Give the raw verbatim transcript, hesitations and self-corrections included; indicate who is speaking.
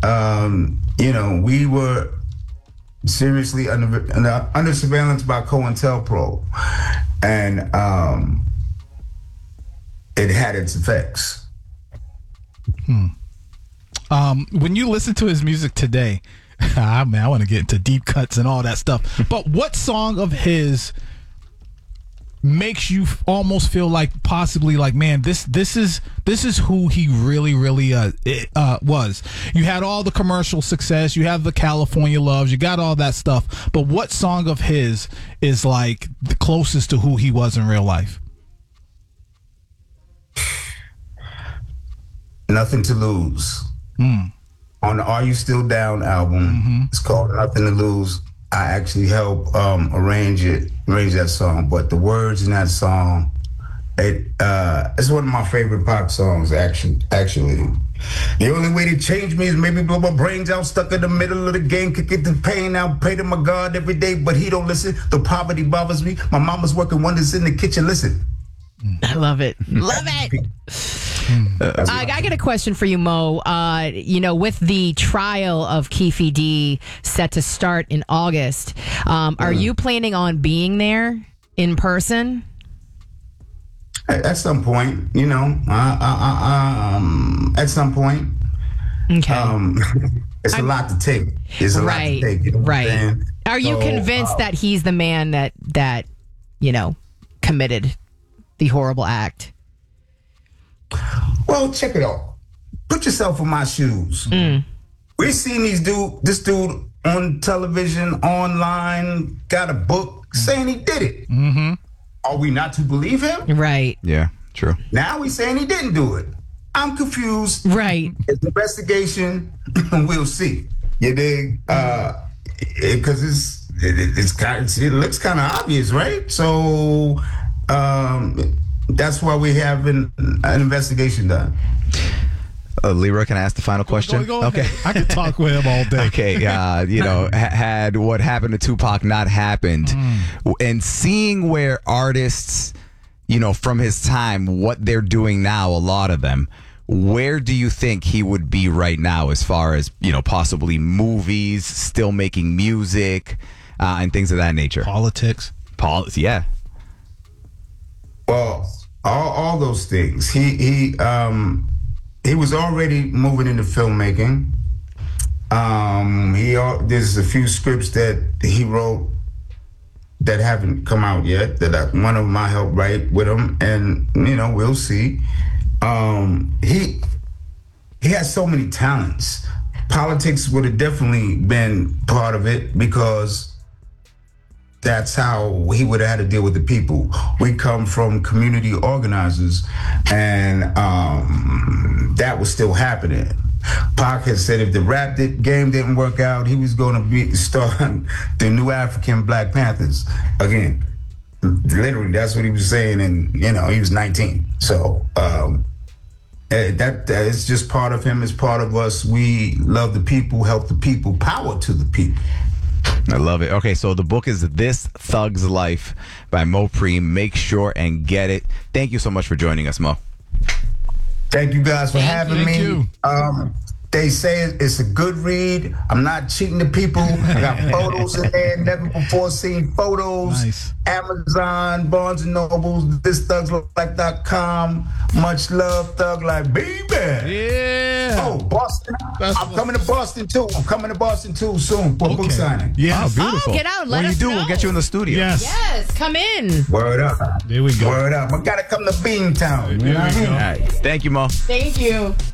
Speaker 1: um, you know, we were seriously under under, under surveillance by COINTELPRO, and um, it had its effects.
Speaker 2: Hmm. Um, when you listen to his music today, I mean, I want to get into deep cuts and all that stuff. But what song of his makes you almost feel like possibly like, man, this this is this is who he really really uh, it, uh was. You had all the commercial success, you have the California Loves, you got all that stuff. But what song of his is like the closest to who he was in real life?
Speaker 1: Nothing to Lose.
Speaker 2: Mm.
Speaker 1: On the Are You Still Down album, mm-hmm. It's called Nothing to Lose. I actually helped um, arrange it, arrange that song. But the words in that song, it uh, it's one of my favorite pop songs. Actually, actually, the only way to change me is maybe blow my brains out, stuck in the middle of the game, could get the pain out, pray to my God every day, but he don't listen. The poverty bothers me. My mama's working wonders in the kitchen. Listen.
Speaker 3: I love it. Love it. Uh, I, I got a question for you, Mo. Uh, you know, with the trial of Keffe D set to start in August, um, are mm. you planning on being there in person?
Speaker 1: At some point, you know, uh, uh, uh, um, at some point. Okay. Um, it's I'm, a lot to take. It's a right, lot to take. You know
Speaker 3: right. Are you so, convinced uh, that he's the man that, that, you know, committed the horrible act?
Speaker 1: Well, check it out. Put yourself in my shoes. Mm. We've seen these dude, this dude on television, online, got a book saying he did it. Mm-hmm. Are we not to believe him?
Speaker 3: Right.
Speaker 4: Yeah, true.
Speaker 1: Now he's saying he didn't do it. I'm confused.
Speaker 3: Right.
Speaker 1: It's an investigation. We'll see. You dig? Uh, because it, it's it, it's kind of, it looks kind of obvious, right? So. Um, that's why we have an, an investigation done.
Speaker 4: Uh, Leroy, can I ask the final question?
Speaker 2: Go, go, go okay, I can talk with him all day.
Speaker 4: Okay, uh, you know, ha- had what happened to Tupac not happened, mm. and seeing where artists, you know, from his time, what they're doing now, a lot of them, where do you think he would be right now as far as, you know, possibly movies, still making music, uh, and things of that nature?
Speaker 2: Politics.
Speaker 4: Pol- yeah.
Speaker 1: Well, all, all those things. He he um, he was already moving into filmmaking. Um, he there's a few scripts that he wrote that haven't come out yet. That I, one of them I helped write with him, and you know we'll see. Um, he he has so many talents. Politics would have definitely been part of it because. That's how he would have had to deal with the people. We come from community organizers, and um, that was still happening. Pac had said if the rap game didn't work out, he was going to be start the new African Black Panthers again. Literally, that's what he was saying, and you know he was nineteen. So um, that that is just part of him. It's part of us. We love the people, help the people, power to the people.
Speaker 4: I love it. Okay, so the book is This Thug's Life by Mo Preem. Make sure and get it. Thank you so much for joining us, Mo.
Speaker 1: Thank you guys for
Speaker 2: Thank
Speaker 1: having
Speaker 2: you.
Speaker 1: me.
Speaker 2: You.
Speaker 1: Um, they say it's a good read. I'm not cheating the people. I got photos in there, never before seen photos. Nice. Amazon, Barnes and Noble, this thugs life dot com. Much love, Thug Life, baby.
Speaker 2: Yeah.
Speaker 1: Oh, Boston. That's I'm what... coming to Boston too. I'm coming to Boston too soon for
Speaker 2: okay.
Speaker 1: book signing.
Speaker 2: Yeah,
Speaker 4: oh, beautiful.
Speaker 3: Oh, get out. Let
Speaker 4: what
Speaker 3: us
Speaker 4: do you do?
Speaker 3: know.
Speaker 4: We'll get you in the studio.
Speaker 2: Yes.
Speaker 3: Yes, come in.
Speaker 1: Word up.
Speaker 2: There we go.
Speaker 1: Word up. I gotta come to Beantown.
Speaker 2: There
Speaker 1: you know
Speaker 2: we go.
Speaker 4: All right. Thank you, Mo.
Speaker 3: Thank you.